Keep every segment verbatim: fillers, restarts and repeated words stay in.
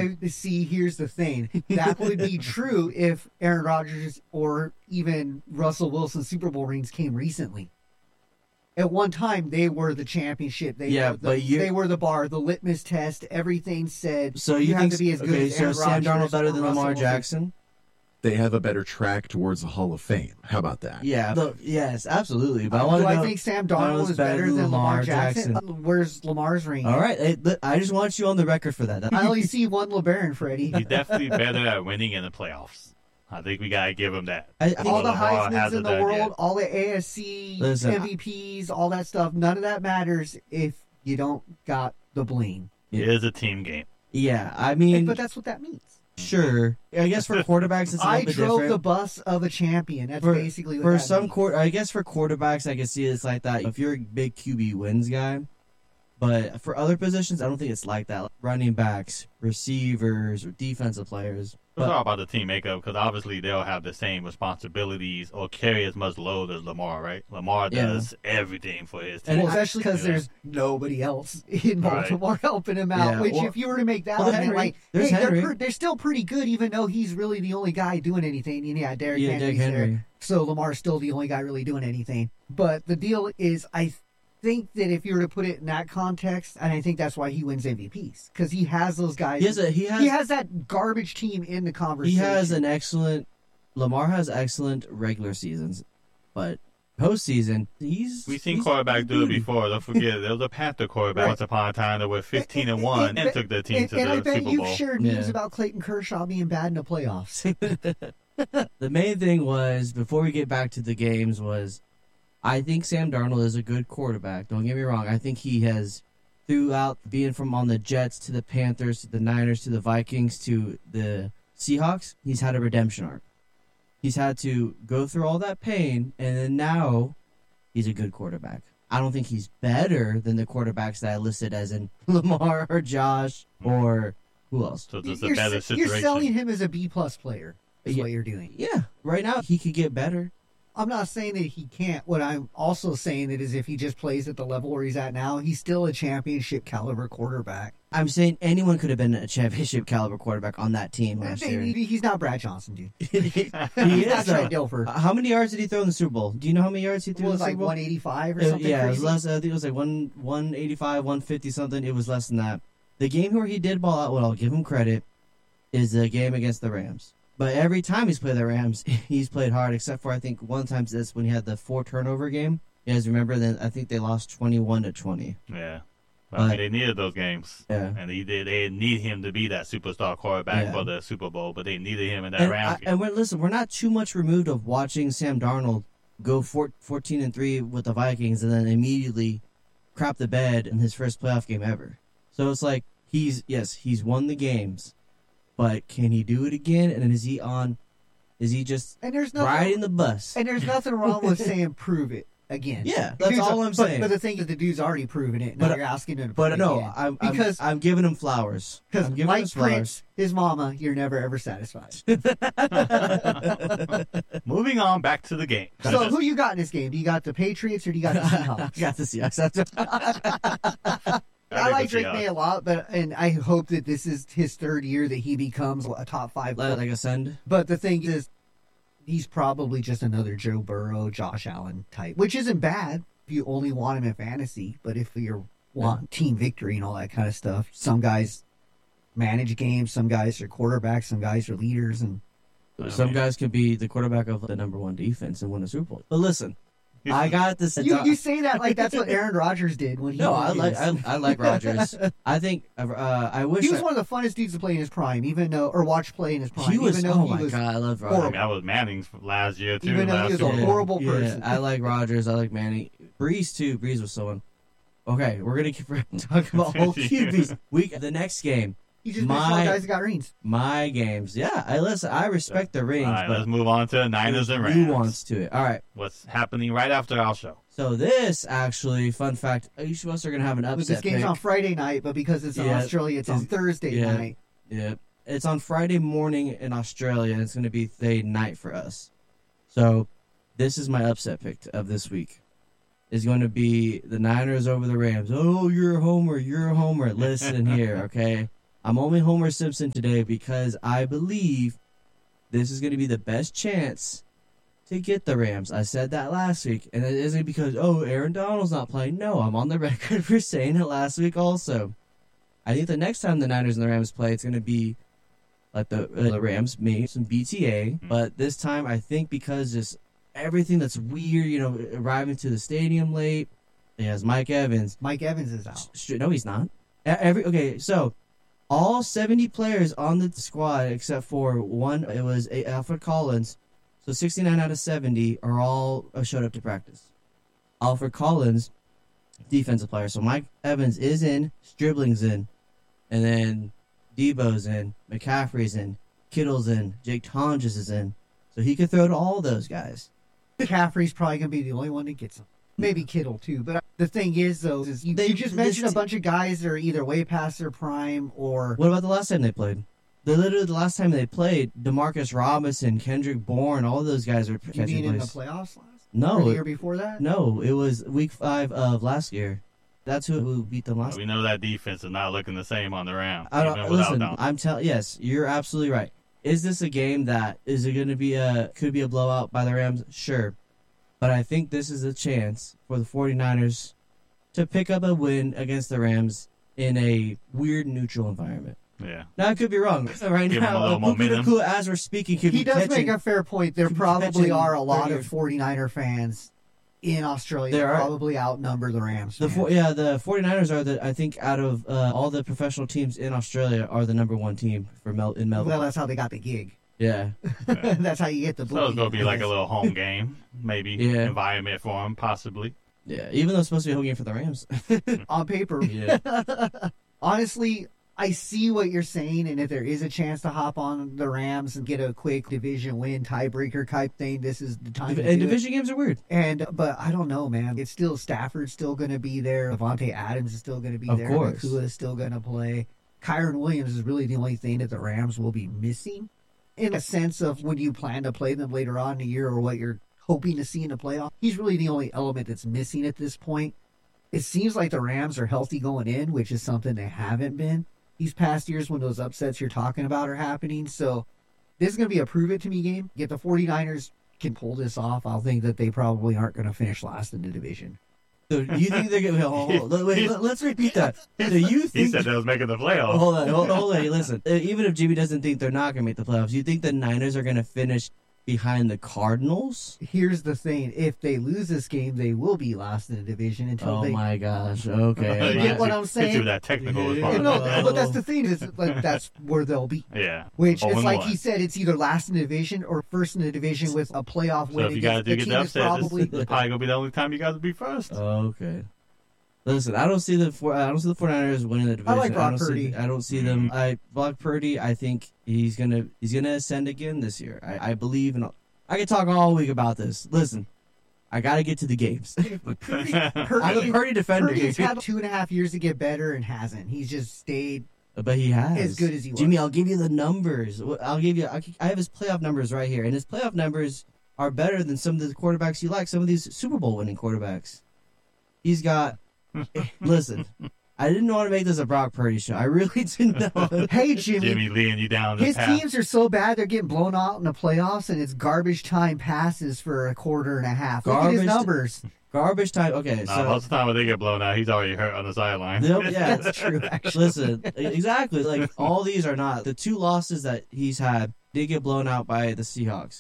I see. Here's the thing: that would be true if Aaron Rodgers or even Russell Wilson's Super Bowl rings came recently. At one time, they were the championship. They yeah, were the, but you, they were the bar, the litmus test. Everything said. So you, you think have to be as good okay? as So Aaron Sam Darnold Rodgers better or than Russell Lamar Wilson. Jackson? They have a better track towards the Hall of Fame. How about that? Yeah. Look, yes, absolutely. But I Do want to I know, think Sam Darnold's Darnold is better than Lamar Jackson? Jackson. Uh, Where's Lamar's ring? All right. I, I just want you on the record for that. I only see one LeBaron, Freddie. He's definitely better at winning in the playoffs. I think we gotta give him that. I, I think all the Lamar Heismans hasn't in the done world, yet. all the A S C Listen, M V Ps, all that stuff, none of that matters if you don't got the bling. It is a team game. Yeah, I mean, But that's what that means. sure. I guess for quarterbacks, it's a I little bit drove different. the bus of a champion. That's For- basically what For that some means. court, I guess for quarterbacks, I can see it's like that. If you're a big Q B wins guy, but for other positions, I don't think it's like that. Like running backs, receivers, or defensive players. It's all But, about the team makeup because obviously they'll have the same responsibilities or carry as much load as Lamar, right? Lamar Yeah. does everything for his And team. Well, especially because Yeah. there's nobody else in Right. Baltimore helping him out. Yeah, Which, well- if you were to make that well, argument, Henry- like, there's hey, Henry. they're, per- they're still pretty good, even though he's really the only guy doing anything. And yeah, Derrick yeah, Henry's Derrick Henry. there, so Lamar's still the only guy really doing anything. But the deal is, I think that if you were to put it in that context, and I think that's why he wins M V Ps because he has those guys. He has a, he has he has that garbage team in the he conversation. has an excellent. Lamar has excellent regular seasons, but postseason, he's We've seen he's- quarterbacks he's do it booty. before. Don't forget, there was a Panther quarterback Right. once upon a time that was fifteen and one and, And- took the team And, to and I the bet Super you've Bowl. shared news Yeah. about Clayton Kershaw being bad in the playoffs. The main thing was, before we get back to the games, was I think Sam Darnold is a good quarterback. Don't get me wrong. I think he has, throughout being from on the Jets to the Panthers to the Niners to the Vikings to the Seahawks, he's had a redemption arc. He's had to go through all that pain, and then now he's a good quarterback. I don't think he's better than the quarterbacks that I listed as in Lamar or Josh or who else. So this is a You're, better s- you're situation. selling him as a B plus player. Is Yeah. what you're doing. Yeah, right now he could get better. I'm not saying that he can't. What I'm also saying that is if he just plays at the level where he's at now, he's still a championship caliber quarterback. I'm saying anyone could have been a championship caliber quarterback on that team last year. He- He's not Brad Johnson, dude. he He's is. not though. Trent Dilfer. How many yards did he throw in the Super Bowl? Do you know how many yards he It threw in was the like Super Bowl? one eighty-five or It- something yeah, it was crazy. less. I think it was like one one eighty five, one fifty something. It was less than that. The game where he did ball out, what I'll give him credit, is the game against the Rams. But every time he's played the Rams, he's played hard. Except for I think one time this when he had the four turnover game. You guys remember? Then I think they lost twenty one to twenty. Yeah. But, I mean, But- they needed those games. Yeah. And they did. They need him to be that superstar quarterback Yeah. for the Super Bowl, but they needed him in that And, Rams I, game. and we're listen, we're not too much removed of watching Sam Darnold go four, fourteen and three with the Vikings and then immediately crap the bed in his first playoff game ever. So it's like he's yes, he's won the games, but can he do it again? And is he on? Is he just And there's nothing, riding the bus? and there's nothing wrong with saying prove it again. Yeah, The that's dude's- all I'm but, saying. But the thing is, the dude's already proven it. Now But- you're asking him to prove But it no, again. I'm, I'm because I'm giving him flowers. because I'm giving like him flowers. Prince, his mama, you're never ever satisfied. Moving on back to the game. So who you got in this game? Do you got the Patriots or do you got the Seahawks? Got the Seahawks. I like Drake Seahawks. May a lot, but and I hope that this is his third year that he becomes a top five. Let it like ascend. But the thing is, he's probably just another Joe Burrow, Josh Allen type, which isn't bad if you only want him in fantasy. But if you want team victory and all that kind of stuff, some guys manage games, some guys are quarterbacks, some guys are leaders, and I Some mean- guys could be the quarterback of the number one defense and win a Super Bowl. But listen, I got this. you, you say that like that's what Aaron Rodgers did when he no, won I like his. I, I like Rodgers. I think uh, I wish He was I, one of the funnest dudes to play in his prime, even though, or watch play in his prime. he was. even though Oh he my was, god, I love I Rodgers. mean, that was Manning's last year too. Even though he last was a Super Bowl. horrible Yeah, person. I like Rodgers. I like Manning. Breeze too. Breeze was someone. Okay, we're gonna keep talking about whole Q Bs. We the next game, He just my- makes all guys that got rings. my games. Yeah, I listen. I respect the rings, All right, but let's move on to Niners and there's Rams. nuance to it. All right. What's happening right after our show? So this actually, fun fact, each of us are gonna have an But upset this game's pick. on Friday night, but because it's in Yeah, Australia, it's on it's- Thursday yeah. night. Yeah, it's on Friday morning in Australia, and it's going to be Thursday night for us. So, this is my upset pick of this week. Is going to be the Niners over the Rams. Oh, you're a homer. You're a homer. Listen here, okay? I'm only Homer Simpson today because I believe this is going to be the best chance to get the Rams. I said that last week, and it isn't because, oh, Aaron Donald's not playing. No, I'm on the record for saying it last week also. I think the next time the Niners and the Rams play, it's going to be like the, uh, the Rams made some B T A, mm-hmm. but this time I think because just everything that's weird, you know, arriving to the stadium late, he has Mike Evans. Mike Evans is out. No, he's not. Every Okay, so all seventy players on the squad except for one, it was Alfred Collins. So sixty-nine out of seventy are all showed up to practice. Alfred Collins, defensive player. So Mike Evans is in, Stribling's in, and then Debo's in, McCaffrey's in, Kittle's in, Jake Tonjes is in. So he could throw to all those guys. McCaffrey's probably going to be the only one that gets them. Maybe Kittle too. But the thing is, though, is you, they, you just mentioned a bunch of guys that are either way past their prime or... What about the last time they played? The literally the last time they played, Demarcus Robinson, Kendrick Bourne, all those guys were you catching mean in plays. the playoffs last? No. Or the year before that? No, it was week five of last year. That's who, who beat them last We know that defense is not looking the same on the round. I don't, listen, I'm telling. Yes, you're absolutely right. Is this a game that is it going to be a could be a blowout by the Rams? Sure, but I think this is a chance for the 49ers to pick up a win against the Rams in a weird neutral environment. Yeah. Now I could be wrong. Right Give now, Puka, as we're speaking, could he be does catching, make a fair point. There probably catching are a lot thirty of 49er fans in Australia there that are, probably outnumber the Rams. The four, yeah, the 49ers are the I think out of uh, all the professional teams in Australia are the number one team for Mel in Melbourne. Well, that's how they got the gig. Yeah. yeah. That's how you get the. So it's gonna be like a little home game, maybe yeah. environment for them, possibly. Yeah, even though it's supposed to be a home game for the Rams. On paper. Yeah. Honestly, I see what you're saying, and if there is a chance to hop on the Rams and get a quick division win, tiebreaker type thing, this is the time. And to do division it. games are weird. And but I don't know, man. It's still Stafford's still going to be there. Devontae Adams is still going to be of there. Course. Nakua is still going to play. Kyron Williams is really the only thing that the Rams will be missing, in a sense of when you plan to play them later on in the year or what you're hoping to see in the playoff. He's really the only element that's missing at this point. It seems like the Rams are healthy going in, which is something they haven't been these past years when those upsets you're talking about are happening. So this is going to be a prove it to me game. If the 49ers can pull this off, I'll think that they probably aren't going to finish last in the division. So you think they're going to... Hold on, wait, let, let's repeat that. So you think... He said they was making the playoffs. Hold on, hold on, hold on. Listen, even if Jimmy doesn't think they're not going to make the playoffs, you think the Niners are going to finish behind the Cardinals? Here's the thing. If they lose this game, they will be last in the division until oh they... Oh, my gosh. Okay. You get what I'm saying? Get to that technical Yeah, part. no, but that's the thing. Is like that's where they'll be. Yeah. Which oh is like one. he said, it's either last in the division or first in the division with a playoff So win. if you got to against get the the team that's upset, probably... this is probably going to be the only time you got to be first. Okay. Listen, I don't see the four, I don't see the 49ers winning the division. I like Brock don't Purdy. See, I don't see them. I Brock Purdy. I think he's gonna he's gonna ascend again this year. I, I believe in. I could talk all week about this. Listen, I got to get to the games. Purdy, I'm a Purdy, Purdy defender. Purdy's had two and a half years to get better and hasn't. He's just stayed But he has as good as he was. Jimmy, I'll give you the numbers. I'll give you. I have his playoff numbers right here, and his playoff numbers are better than some of the quarterbacks you like. Some of these Super Bowl winning quarterbacks. He's got. Listen, I didn't want to make this a Brock Purdy show. I really didn't know. Hey, Jimmy. Jimmy leading you down the His path. teams are so bad they're getting blown out in the playoffs, and it's garbage time passes for a quarter and a half. Look at his Garbage- numbers. Garbage time. Okay, Nah, so most of the time when they get blown out, he's already hurt on the sideline. Yep, yeah, That's true, actually. Listen, exactly. Like all these are not the two losses that he's had. Did get blown out by the Seahawks,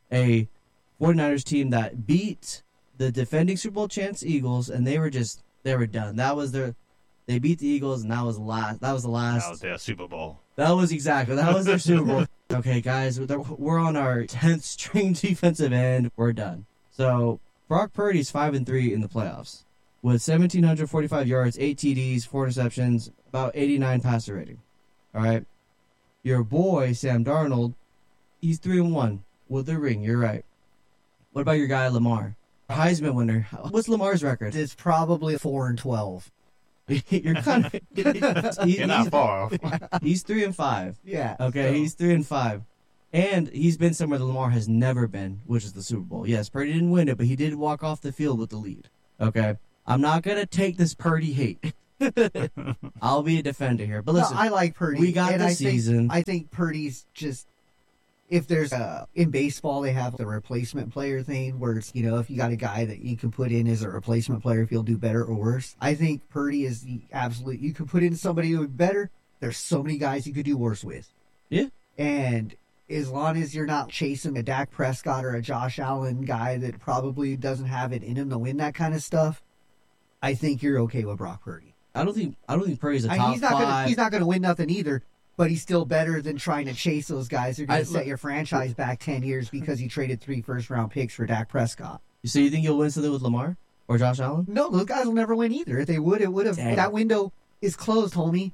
a 49ers team that beat the defending Super Bowl champs Eagles, and they were just they were done. That was their. They beat the Eagles, and that was the last. That was the last. That was their Super Bowl. That was exactly. That was their Super Bowl. Okay, guys, we're on our tenth string defensive end. We're done. So Brock Purdy's five and three in the playoffs with one thousand seven hundred forty-five yards, eight T Ds, four interceptions, about eighty-nine passer rating. All right, your boy Sam Darnold, he's three and one with the ring. You're right. What about your guy Lamar, Heisman winner? What's Lamar's record? It's probably four and twelve. You're kind of. he, You're not he's, far off. he's three and five. Yeah. Okay, so- he's three and five, and he's been somewhere that Lamar has never been, which is the Super Bowl. Yes, Purdy didn't win it, but he did walk off the field with the lead. Okay, I'm not gonna take this Purdy hate. I'll be a defender here. But No, listen, I like Purdy. we got and the I season. Think, I think Purdy's just. If there's a in baseball, they have the replacement player thing where it's, you know, if you got a guy that you can put in as a replacement player, if he'll do better or worse. I think Purdy is the absolute. You can put in somebody who would be better. There's so many guys you could do worse with. Yeah. And as long as you're not chasing a Dak Prescott or a Josh Allen guy that probably doesn't have it in him to win that kind of stuff, I think you're okay with Brock Purdy. I don't think I don't think Purdy's a I top mean, he's not five. gonna he's not gonna win nothing either. But he's still better than trying to chase those guys. They're going I- to set your franchise back ten years because you traded three first-round picks for Dak Prescott. So you think you'll win something with Lamar or Josh Allen? No, those guys will never win either. If they would, it would have. Dang. That window is closed, homie.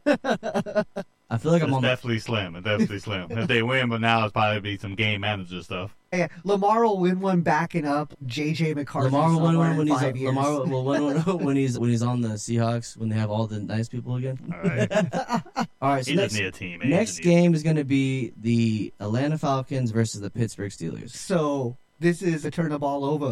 I feel like I'm It's on the definitely slim. It's definitely slim. If they win, but now it's probably be some game manager stuff. Yeah, Lamar will win one backing up J J McCarthy. Lamar will win somewhere one when in he's five years. Lamar will win one when he's when he's on the Seahawks when they have all the nice people again. All right. All right, so He next, doesn't need a team. man. He next doesn't need- game is going to be the Atlanta Falcons versus the Pittsburgh Steelers. So this is a turn the ball over.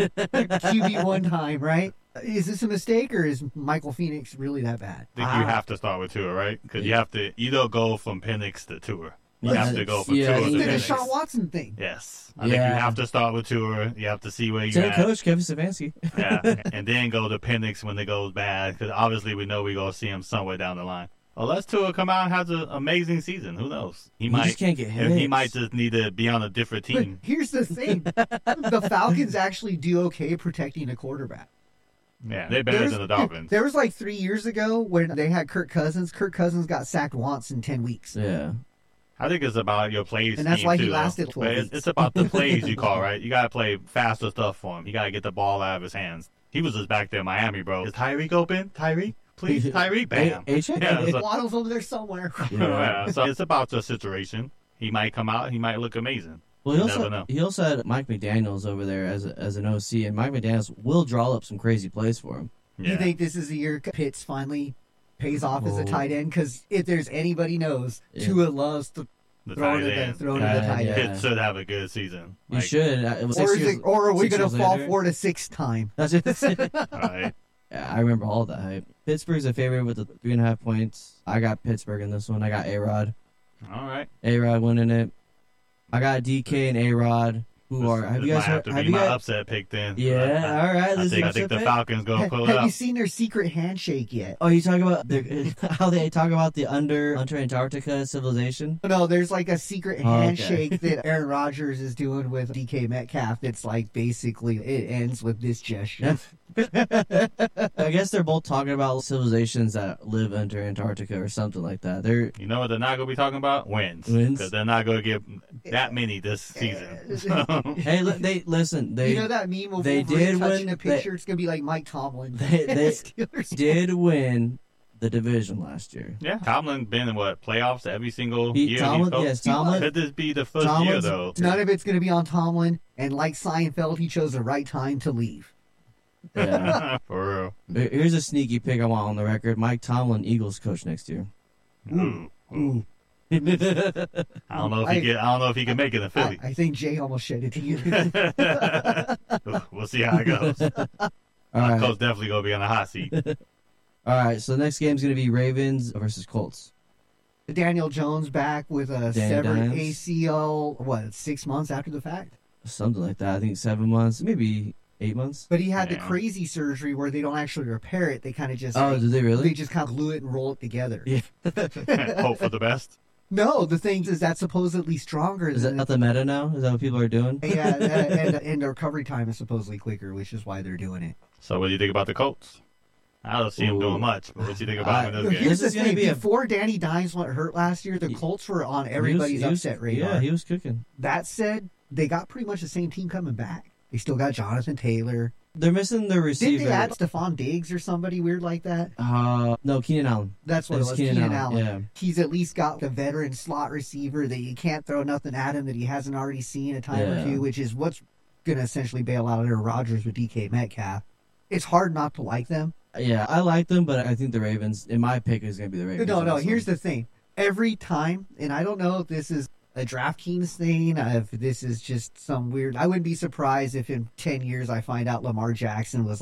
Q B one time, right? Is this a mistake or is Michael Phoenix really that bad? I think you have to start with Tua, right? Because you have to either go from Penix to Tua. You Yeah, have to go from yeah, Tua It's to the yeah. Deshaun Penix. Watson thing. Yes. I think you Yeah. have to start with Tua. You have to see where you're Same at. coach Kevin Stefanski. Yeah. And then go to Penix when it goes bad. Because obviously we know we're going to see him somewhere down the line. Unless Tua come out and has an amazing season. Who knows? He You might. just can't get hit. He might just need to be on a different But team. here's the thing: the Falcons actually do okay protecting a quarterback. Yeah, they're better There's- than the Dolphins. There was like three years ago when they had Kirk Cousins. Kirk Cousins got sacked once in ten weeks. Yeah. I think it's about your plays. And that's scheme, why he too, though. lasted twelve But it's, weeks. it's about the plays you call, right? You got to play faster stuff for him. You got to get the ball out of his hands. He was just back there in Miami, bro. Is Tyreek open? Tyreek? Please, Tyreek? Bam. A- A-Check? Yeah, so, Waddle's over there somewhere. yeah, so it's about the situation. He might come out. He might look amazing. Well, he You also, never know. he also had Mike McDaniels over there as a, as an O C, and Mike McDaniels will draw up some crazy plays for him. Yeah. You think this is the year Pitts finally pays off as a Well- tight end? Because if there's anybody knows, Yeah. Tua loves to the throw tight it, end. the, throw it Yeah, to the tight yeah. end. Pitt should have a good season. You Like, should. Uh, It was Or, six is years, it, or are we six going to years fall later. for it a sixth time? That's it. All right. Yeah, I remember all that hype. Pittsburgh's a favorite with the three and a half points. I got Pittsburgh in this one. I got A-Rod. All right. A-Rod winning it. I got D K and A-Rod, who This- are. Have this you guys might have heard? to Have be you my guys? upset pick then. Yeah, all right. I This think, I is think the upset pick. Falcons going to pull it Have you up. seen their secret handshake yet? Oh, you talking about the, how they talk about the under under Antarctica civilization? No, there's like a secret Oh, okay. handshake that Aaron Rodgers is doing with D K Metcalf. That's like basically it ends with this gesture. I guess they're both talking about civilizations that live under Antarctica or something like that. They're You know what they're not going to be talking about? Wins. Wins. Because they're not going to get that many this season. So, hey, li- they listen. They you know that meme of they Wolverine did touching win- a picture? It's gonna be like Mike Tomlin. They- they Steelers. did win the division last year. yeah, Tomlin been in what playoffs every single He, year. Tomlin, he's coached? yes, Tomlin. Could this be the first year Tomlin's- though? None of it's gonna be on Tomlin. And like Seinfeld, he chose the right time to leave. Yeah. For Here- Here's a sneaky pick I want on the record: Mike Tomlin, Eagles coach next year. real. Ooh. Ooh. I don't know if he I- get. I don't know if he can make it in I, Philly. I think Jay almost shed it to you. We'll see how it goes. All My right, coach definitely gonna be on the hot seat. all right. So the next game's gonna be Ravens versus Colts. Daniel Jones back with a Dan severed Dimes. A C L. What, six months after the fact? Something like that. I think seven months, maybe eight months. But he had the Yeah. crazy surgery where they don't actually repair it. They kind of just Oh, like, did they they really? just kind of glue it and roll it together. Yeah. Hope for the best. No, the thing is that's supposedly stronger Is that than not the meta now? Is that what people are doing? yeah, and, and, and the recovery time is supposedly quicker, which is why they're doing it. So what do you think about the Colts? I don't see him Ooh. doing much, but what do you think about I- him in But this game? here's This is the gonna thing: be a- before Danny Dimes went hurt last year, the He- Colts were on He was- everybody's he was- upset radar. Yeah, he was cooking. That said, they got pretty much the same team coming back. They still got Jonathan Taylor. They're missing their receiver. Didn't they add Stephon Diggs or somebody weird like that? Uh, no, Keenan Allen. That's what It's it was. Keenan Keenan, Allen, Allen. He's at least got a veteran slot receiver that you can't throw nothing at him that he hasn't already seen a time Yeah. or two, which is what's going to essentially bail out Aaron Rodgers with D K Metcalf. It's hard not to like them. Yeah, I like them, but I think the Ravens. In my pick is going to be the Ravens. No, no. also. Here's the thing. Every time, and I don't know if this is a DraftKings thing, if this is just some weird. I wouldn't be surprised if in ten years I find out Lamar Jackson was like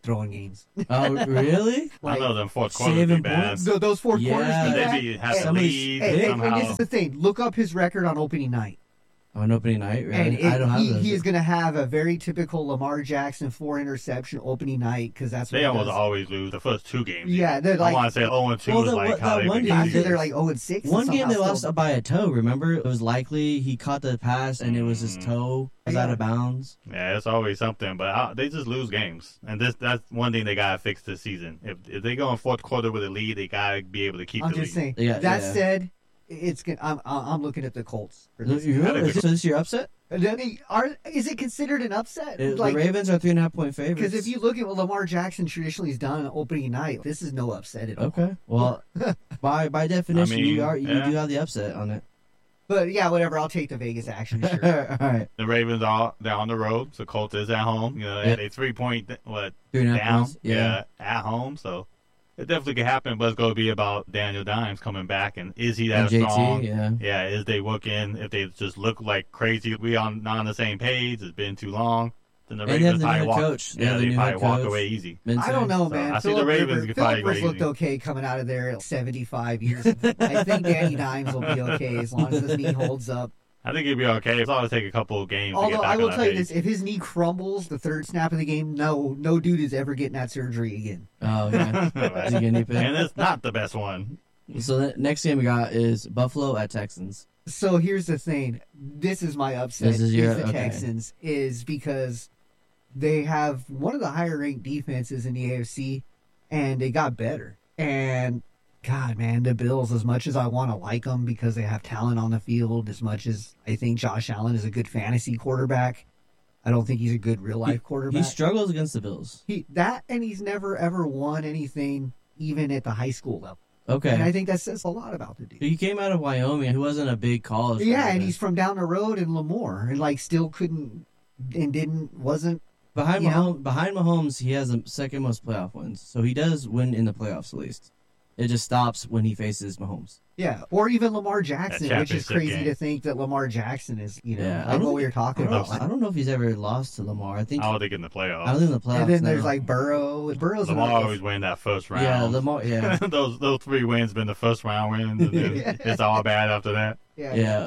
throwing games. Oh, really? I Like, know them fourth quarter would be saving bad. points? so those four Yeah. quarters. But he They'd had- be have and- to lead and, and, somehow. and this is the thing. Look up his record on opening night. On opening night, right? And it, I don't have he, those. he is going to have a very typical Lamar Jackson four interception opening night because that's what They he almost does. always lose the first two games. Yeah, they're like- I want to say oh and two Well, is the- like what- how that they one would game After they- use they're like oh and six. One and game they somehow lost still- by a toe. Remember, it was likely he caught the pass and it was his Mm. toe was Yeah. out of bounds. Yeah, it's always something, but uh, they just lose games, and this that's one thing they gotta fix this season. If if they go in fourth quarter with a lead, they gotta be able to keep I'm the just lead. saying. Yeah, that yeah. said, it's good. I'm I'm looking at the Colts. For this. You- gotta Is go. this, is this your upset? And then they- are is it considered an upset? Uh, Like, the Ravens are three and a half point favorites. because if you look at what Lamar Jackson traditionally has done on opening night, this is no upset at all. okay, well, by by definition, I mean, you are you yeah. do have the upset on it. But yeah, whatever. I'll take the Vegas action. Sure. All right, The Ravens are they're on the road, so Colts is at home. You know, Yep. they three point what three and a half down, points. Yeah. at home, so it definitely could happen. But it's gonna be about Daniel Dimes coming back, and is he that And J T, strong? yeah. Yeah, is they working? If they just look like crazy, we on not on the same page. It's been too long. Then the And they have Ravens the probably new walk. coach. They Yeah, have the they new probably head walk coach. away easy. Mincy. I don't know, So, man. I see the Philip Ravens Rivers, could Philip probably Rivers go looked easy. okay coming out of there at seventy-five years. I think Danny Dimes will be okay as long as his knee holds up. I think he'd be okay. It's always take a couple of games to Although get back I will on that tell you page. this: if his knee crumbles the third snap of the game, no, no dude is ever getting that surgery again. Oh yeah. Is he getting any and pay? it's not the best one. So the next game we got is Buffalo at Texans. So here's the thing: this is my upset. This is your- the okay. Texans is because they have one of the higher ranked defenses in the A F C, and they got better. And God, man, the Bills, as much as I want to like them because they have talent on the field, as much as I think Josh Allen is a good fantasy quarterback, I don't think he's a good real life quarterback. He struggles against the Bills. He that and he's never ever won anything even at the high school level. Okay. And I think that says a lot about the dude. He came out of Wyoming. He wasn't a big college. Yeah, player. and he's from down the road in Lemoore and like still couldn't and didn't wasn't behind you know? Mahomes. Behind Mahomes, he has the second most playoff wins, so he does win in the playoffs at least. It just stops when he faces Mahomes. yeah. Or even Lamar Jackson, That which is championship crazy game. to think that Lamar Jackson is, you know, Yeah, I like don't what we were I talking don't, about. know, I don't know if he's ever lost to Lamar. I think I don't think in the playoffs. I don't think in the playoffs. And then there's no. like Burrow. Burrow's Lamar another- always win that first round. yeah, Lamar. Yeah, those those three wins been the first round wins, and then Yeah. it's all bad after that. yeah. yeah.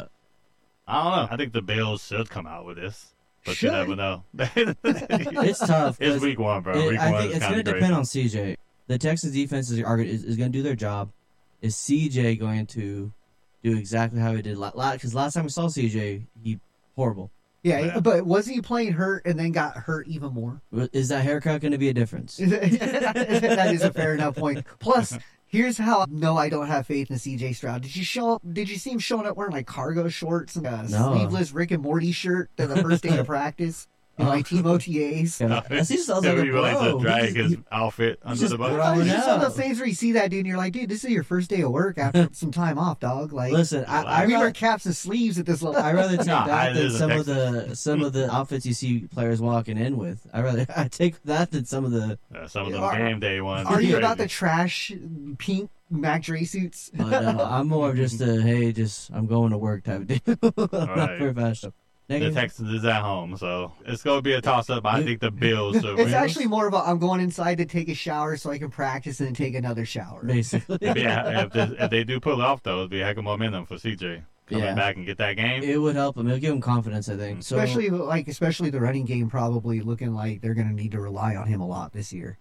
I don't know. I think the Bills should come out with this, but Should. you never know. It's tough. 'cause It's week one, bro. it- week I one think is it's kind going of to great. depend on C J. The Texans defense is, are, is, is going to do their job. Is C J going to do exactly how he did last? Because last time we saw C J, he horrible. Yeah, Yeah. but wasn't he playing hurt and then got hurt even more? Is that haircut going to be a difference? That is a fair enough point. Plus, here's how no, I don't have faith in C J Stroud. Did you show up? Did you see him showing up wearing like cargo shorts and a No. sleeveless Rick and Morty shirt to the first day of practice in my Oh. team O T As? Yeah. That seems sounds like Yeah, a he really bro. to drag He's- his outfit under just the bus. throwing It's just one of out. those things where you see that dude and you're like, dude, this is your first day of work after some time off, dog. Like, Listen, I, I, we rather, wear caps and sleeves at this level. I rather take No, I- that it than is a some of Texans. the some of the outfits you see players walking in with. I rather I take that than some of the. Uh, some of them Are- game day ones. Are you Crazy. about the trash pink Mac Dre suits? Uh, no, I'm more of just a hey, just I'm going to work type of deal. Not right. very fast. The Negative. Texans is at home, so it's going to be a toss-up. But I think the Bills should It's win. actually more of a I'm going inside to take a shower so I can practice and then take another shower. Basically, Yeah, if, they, if they do pull it off, though, it'd be a heck of momentum for C J coming Yeah. back and get that game. it would help him. It'll give him confidence. I think. So, Especially like especially the running game probably looking like they're going to need to rely on him a lot this year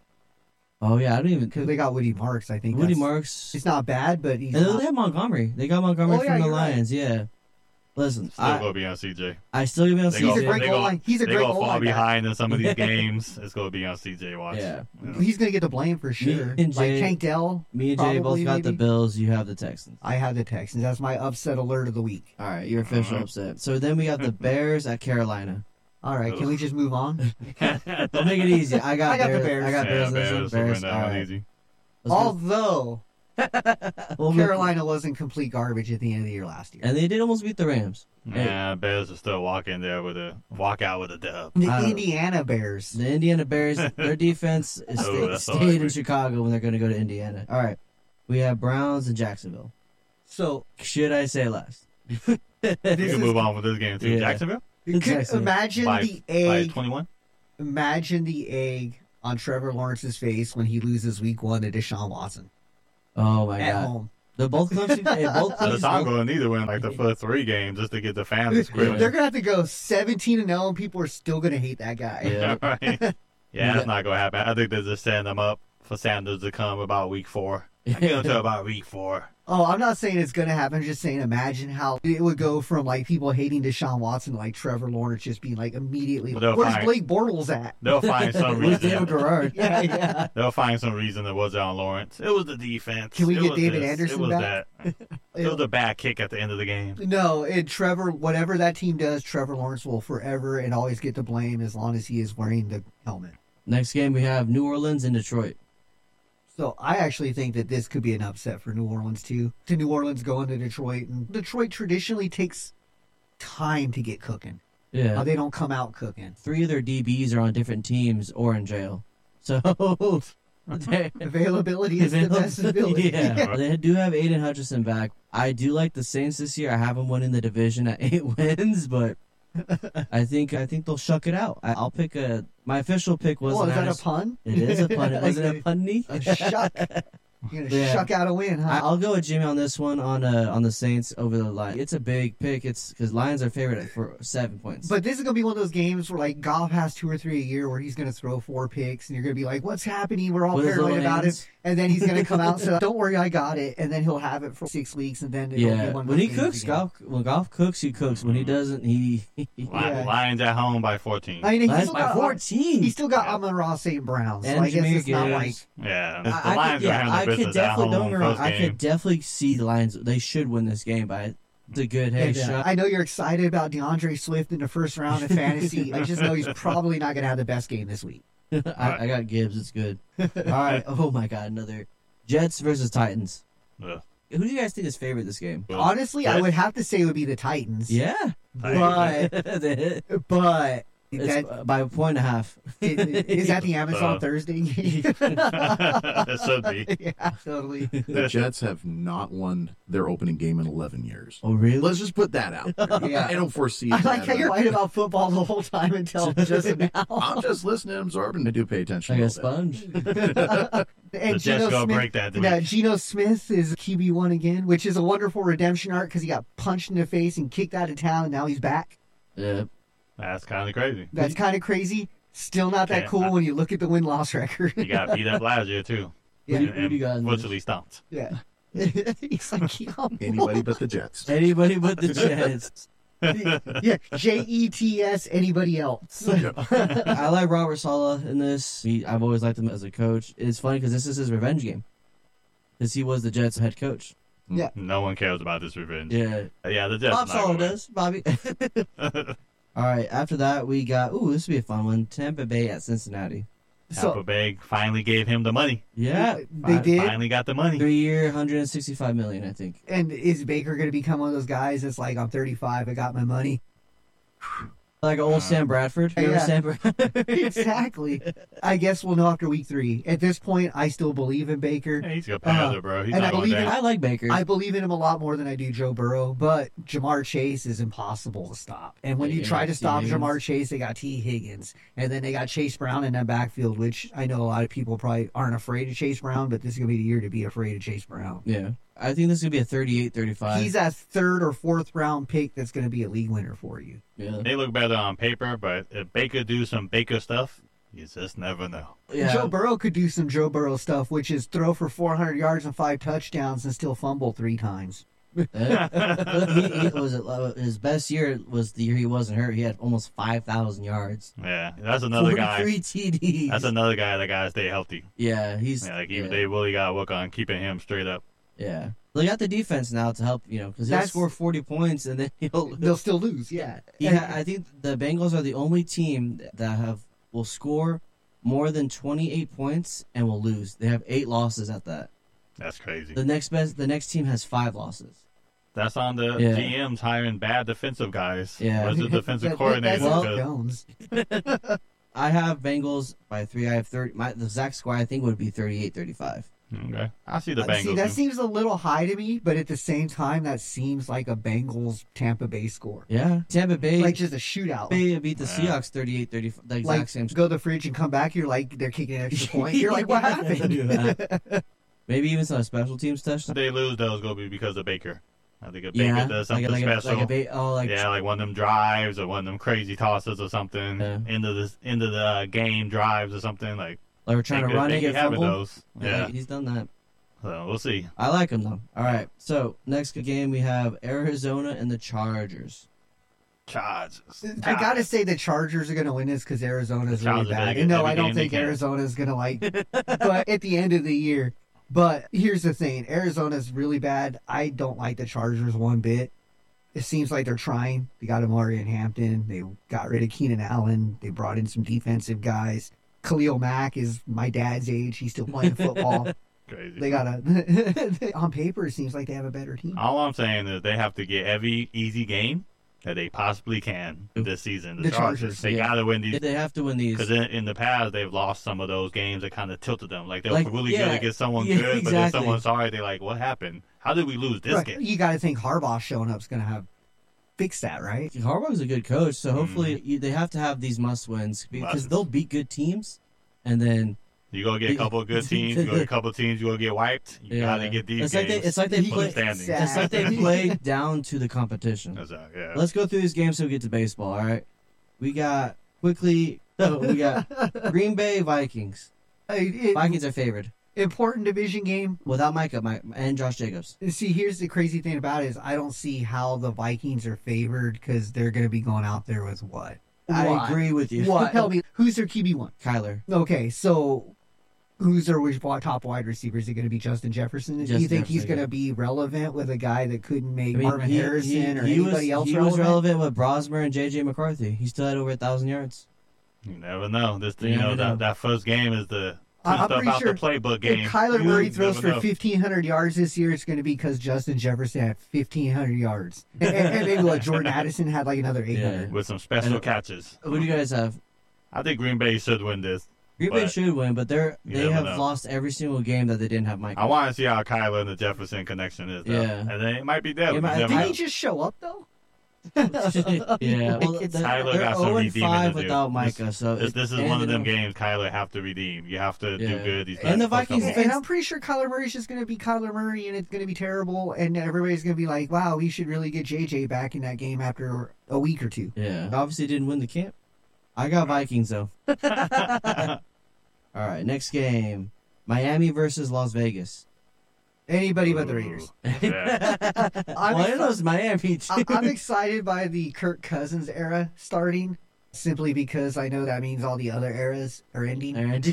oh yeah, I don't even. because they got Woody Marks. I think Woody that's- Marks. He's not bad, but he's And not, they have Montgomery. They got Montgomery Oh, yeah, from the you're right. Lions. Yeah. Listen, Still I, going to be on C J. I still give him They C J. He's a go- great they goal go- line. He's a They great going to goal fall line back. behind in some of these games. It's going to be on C J. Watch. Yeah. He's going to get the blame for sure. and Like Jay- Tank Dell. Me and Jay both Probably, got the maybe. Bills. You have the Texans. I have the Texans. That's my upset alert of the week. All right, your official Alright. upset. So then we got the Bears at Carolina. All right, can we just move on? Don't make it easy. I got, I got the Bears. Bears. I got Yeah, Bears. Bears Bears. will Bears. win that All one right. easy. Let's go. Although Well, Carolina wasn't complete garbage at the end of the year last year. and they did almost beat the Rams. Hey. Yeah, Bears will still walk in there with a walk out with a dub. The I don't- Indiana Bears. The Indiana Bears, their defense is Oh, stayed, that's all stayed in right. Chicago when they're going to go to Indiana. All right, we have Browns and Jacksonville. So Should I say last? You This can is- move on with this game too. Yeah. Jacksonville you could Jacksonville. imagine by, the by egg. twenty-one. Imagine the egg on Trevor Lawrence's face when he loses week one to Deshaun Watson Oh my at god. home. The both Clemson, hey, both The Clemson, Tonga need to win like the first three games just to get the fans to They're squeal. going to have to go seventeen and oh, and people are still going to hate that guy. Yeah. Right? Yeah, that's not going to happen. I think they're just setting them up for Sanders to come about week four. I get him to about week four. Oh, I'm not saying it's going to happen. I'm just saying imagine how it would go from like people hating Deshaun Watson to like Trevor Lawrence just being like immediately, Well, they'll where's find- Blake Bortles at? They'll find some With David reason. Garrard. Yeah, yeah. They'll find some reason it was on Lawrence. It was the defense. Can we It get was David this. Anderson It was back? that. It was a bad kick at the end of the game. No, and Trevor, whatever that team does, Trevor Lawrence will forever and always get the blame as long as he is wearing the helmet. Next game we have New Orleans and Detroit. So I actually think that this could be an upset for New Orleans too. To New Orleans going to Detroit, and Detroit traditionally takes time to get cooking. Yeah. Uh, they don't come out cooking. Three of their D Bs are on different teams or in jail. So they- Availability is the best ability. Yeah. They do have Aiden Hutchinson back. I do like the Saints this year. I have them winning the division at eight wins, but I think I think they'll shuck it out. I, I'll pick a. My official pick was. Oh, an is that a Niners- pun? It is a pun. It wasn't a punny. A shuck. You're gonna Yeah. shuck out a win, I- huh? I'll go with Jimmy on this one on uh, on the Saints over the Lions. It's a big pick. It's because Lions are favorite for seven points. But this is gonna be one of those games where like Goff has two or three a year where he's gonna throw four picks, and you're gonna be like, "What's happening?" We're all With his paranoid little about hands. it, and then he's gonna come out and say, "Don't worry, I got it," and then he'll have it for six weeks, and then it'll be yeah, one of when those he games cooks, again. golf. When golf cooks, he cooks. When he doesn't, he. Lions, Yeah. Lions at home by fourteen. I mean, he's Lions still by got fourteen. He still got Yeah. Amon-Ra Saint Brown, so And I guess Jameer it's not Gibbs. like Yeah, the I, I Lions could, are yeah, having I the could business at definitely. Don't home get me wrong. first I game. could definitely see the Lions. They should win this game, but it's a good hey And, uh, shot. I know you're excited about DeAndre Swift in the first round of fantasy. I just know he's probably not going to have the best game this week. I, I got Gibbs. It's good. All right. Oh my God, another Jets versus Titans. Ugh. Who do you guys think is favorite this game? Well, Honestly, I Jets- would have to say it would be the Titans. Yeah, But, it's but that, by a point and a half. is that the Amazon Uh, Thursday game? it should be. Yeah, totally. The Jets have not won their opening game in eleven years. Oh really? Let's just put that out there. Yeah. I don't foresee I that. like how you're right about football the whole time until just now. I'm just listening and absorbing. I do pay attention. Like a a little bit. sponge. And The Jets go break that this Yeah, week. Geno Smith is Q B one again, which is a wonderful redemption arc because he got punched in the face and kicked out of town, and now he's back. Yeah. That's kind of crazy. That's kind of crazy. Still not that Okay, cool I- when you look at the win loss record. He got beat up last year too. Yeah. Who do- who do you got in this? Virtually stomped. Yeah. He's like, yo. Anybody but the Jets. Anybody but the Jets. Yeah, J E T S, anybody else. I like Robert Saleh in this. He, I've always liked him as a coach. It's funny because this is his revenge game. Because he was the Jets' head coach. Yeah. No one cares about this revenge. Yeah. Yeah, the Jets. Bob not Saleh gonna does. Bobby. All right. After that, we got. Ooh, this would be a fun one. Tampa Bay at Cincinnati. win. Tampa So Bay finally gave him the money. Yeah. they Fi- did. Finally got the money. Three year, one hundred sixty-five million, I think. And is Baker going to become one of those guys that's like, I'm thirty-five, I got my money? Like old Sam Bradford. Remember Yeah. Sam Bradford? Exactly. I guess we'll know after week three. At this point, I still believe in Baker. Yeah, he's a Uh, panther, bro. He's and not I going believe in- down. I like Baker. I believe in him a lot more than I do Joe Burrow, but Jamar Chase is impossible to stop. And when Yeah, you you try got to T. stop Higgins. Jamar Chase, they got T. Higgins. And then they got Chase Brown in that backfield, which I know a lot of people probably aren't afraid of Chase Brown, but this is going to be the year to be afraid of Chase Brown. yeah. I think this is going to be a thirty-eight thirty-five. He's that third or fourth round pick that's going to be a league winner for you. Yeah. They look better on paper, but if Baker do some Baker stuff, you just never know. Yeah. Joe Burrow could do some Joe Burrow stuff, which is throw for four hundred yards and five touchdowns and still fumble three times. Uh, he, he was it, his best year was the year he wasn't hurt. He had almost five thousand yards. Yeah, that's another guy. forty-three T Ds. That's another guy that got to stay healthy. yeah, he's Yeah, like yeah, he, they really got to work on keeping him straight up. yeah. They got the defense now to help, you know, because he'll That's- score forty points and then he'll. They'll still lose, yeah. He ha- I think the Bengals are the only team that have will score more than twenty-eight points and will lose. They have eight losses at that. That's crazy. The next best, the next team has five losses. That's on the Yeah. G Ms hiring bad defensive guys. Yeah. Where's the defensive That- coordinator? That's Well- Jones. I have Bengals by three. I have thirty. My the Zach score I think would be thirty-eight thirty-five. Okay, I see the Uh, Bengals. See, that too. seems a little high to me, but at the same time, that seems like a Bengals Tampa Bay score. Yeah, Tampa Bay, Like just a shootout. Bay beat the Yeah. Seahawks thirty-eight thirty, the exact Like, same. go to the fridge and come back, you're like, they're kicking an extra point. You're like, what happened? Maybe even some special teams touchdown. If they lose, though, it's gonna be because of Baker. I think if Yeah, Baker does something like, a- like, special, a, like a ba- oh, like yeah, like one of them drives or one of them crazy tosses or something Yeah. into the into the game drives or something like. like we're trying they to could- run they and could get have fumbled. those. Yeah, he's done that. so we'll see. I like him though. All right, so next game we have Arizona and the Chargers. Chargers. I gotta say the Chargers are gonna win this because Arizona's The really Chargers are bad. gonna And get no, every I don't game they think can. Arizona's gonna like. But at the end of the year, but here's the thing: Arizona's really bad. I don't like the Chargers one bit. It seems like they're trying. They got Amari in Hampton. They got rid of Keenan Allen. They brought in some defensive guys. Khalil Mack is my dad's age. He's still playing football. Crazy. They got a on paper. It seems like they have a better team. All I'm saying is they have to get every easy game that they possibly can this season. The, The Chargers, Chargers, they yeah. gotta win these. They have to win these. Because in, in the past, they've lost some of those games that kind of tilted them. Like, they were Like, really yeah, good against someone yeah, good, but then exactly. someone sorry, they're like, what happened? How did we lose this Right. game? You got to think Harbaugh showing up is going to have fix that, right? Harbaugh's a good coach, so hopefully you, they have to have these must wins because Musts. they'll beat good teams, and then You go get a couple of good teams, you go get a couple of teams, you go get wiped. You yeah, gotta get these it's like games. they, it's like they You play. get standing. sad. It's like they play down to the competition. That's right, yeah. Let's go through these games so we get to baseball. All right, we got quickly. So we got Green Bay Vikings. Uh, it- Vikings are favored important division game. without Micah Mike, and Josh Jacobs. See, here's the crazy thing about it is I don't see how the Vikings are favored because they're going to be going out there with what? I What? agree with you. What? Tell me, who's their Q B one? Kyler. Okay, so who's their which top wide receiver? Is it going to be Justin Jefferson? Do you Justin think he's Jefferson, going yeah. to be relevant with a guy that couldn't make I mean, Marvin he, Harrison he, or he anybody was, else he relevant? was relevant with Brosmer and J J McCarthy. He still had over a thousand yards. You never know. This, You you know, never know. that, that first game is the I- I'm stuff pretty about sure the playbook game. If Kyler You Murray never throws for know. fifteen hundred yards this year, it's going to be because Justin Jefferson had fifteen hundred yards. And, and, and maybe what, Jordan Addison had like another eight hundred. with some special And- catches. Who do you guys have? I think Green Bay should win this. Green Bay But should win, but they're you they never have know. lost every single game that they didn't have Mike. I want to see how Kyler and the Jefferson connection is. Though. Yeah. And then it might be there. It You might- never Did know. he just show up though? yeah, well, It's- they're, Tyler they're got some zero and redeeming five to do. without This- Micah, so This, it- this is and one of they them don't- games Kyler have to redeem. You have to do Yeah. good. These And the first couple- Vikings- And I'm pretty sure Kyler Murray's just going to be Kyler Murray, and it's going to be terrible, and everybody's going to be like, "Wow, we should really get J J back in that game after a week or two." Yeah, obviously didn't win the camp. I got Vikings though. All right, next game: Miami versus Las Vegas. Anybody but the Raiders. Yeah. I'm, well, I exci- know it's Miami. Too. I- I'm excited by the Kirk Cousins era starting, simply because I know that means all the other eras are ending. And-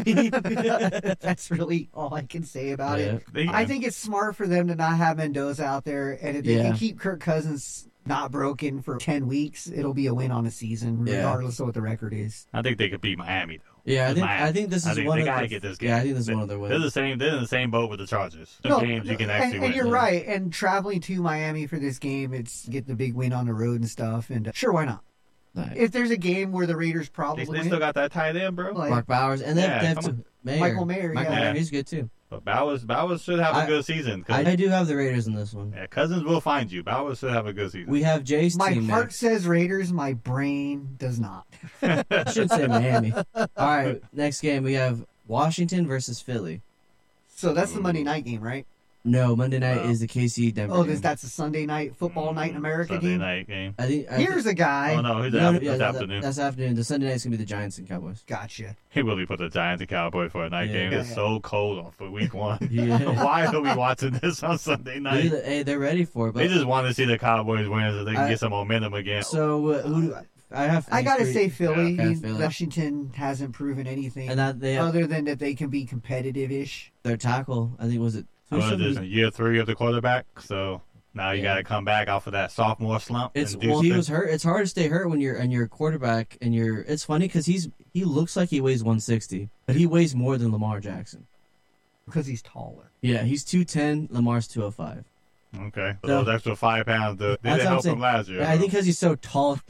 That's really all I can say about Yeah. it. They- I think it's smart for them to not have Mendoza out there, and if they Yeah. can keep Kirk Cousins not broken for ten weeks, it'll be a win on the season, Yeah. regardless of what the record is. I think they could beat Miami though. Yeah, I It's think Miami. I think this I is think one they of gotta the, get this game. Yeah, I think this is They- one of their They're wins. the same. They're in the same boat with the Chargers. The No, games you can and, actually and win. you're Yeah. right. And traveling to Miami for this game, it's get the big win on the road and stuff. And uh, sure, why not? Nice. If there's a game where the Raiders They, probably they win, still got that tight end, bro. like, Mark Bowers, and they Yeah, have, they have come two, Mayer. Michael Mayer, Michael yeah. Mayer, he's good too. But Bowers, Bowers should have a I- good season. 'cause- I, I do have the Raiders in this one. yeah, Cousins will find you. Bowers should have a good season. We have Jay's my team heart next. says Raiders, my brain does not. I should say Miami. All right, next game we have Washington versus Philly. So that's the Monday night game, right? No, Monday night Oh. is the K C Denver. Oh, game. this, that's a Sunday night football night in America Sunday game. night game. I think. I Here's a guy. Oh no, he's no, no, no, this yeah, that- afternoon. That's afternoon. The Sunday night's gonna be the Giants and Cowboys. Gotcha. He really put the Giants and Cowboys for a night Yeah. game. It's Yeah. so cold on for week one. Yeah. Why are we watching this on Sunday night? They- Hey, they're ready for it. They But just want to see the Cowboys win so they can I- get some momentum again. so uh, who? Do, I have. I gotta three- say Philly. Yeah, I mean, Philly. Washington hasn't proven anything and that they have other than that they can be competitive-ish. their tackle. I think was it. What Tucson? is this, year three of the quarterback? So now you Yeah. got to come back off of that sophomore slump. It's and do well, he something. was hurt. It's hard to stay hurt when you're and you're a quarterback and you're. It's funny because he's he looks like he weighs one sixty, but he weighs more than Lamar Jackson. Because he's taller. Yeah, he's two ten. Lamar's two oh five. Okay, so So- those extra five pounds uh, That's didn't what I'm help saying. him last year. I think because he's so tall.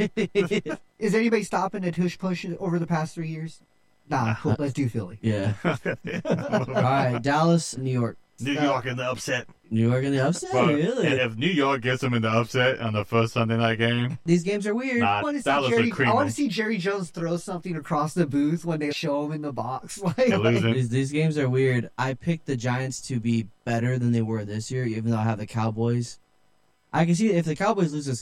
Is anybody stopping the tush push over the past three years? Nah, cool. Let's do Philly. Yeah. All right, Dallas, New York. New Uh, York in the upset. New York in the upset, Bro, really? and if New York gets them in the upset on the first Sunday night game, These games are weird. nah, I want to that see was Jerry. a I creamer. want to see Jerry Jones throw something across the booth when they show him in the box. Like, They're losing. These, these games are weird. I picked the Giants to be better than they were this year, even though I have the Cowboys. I can see if the Cowboys lose this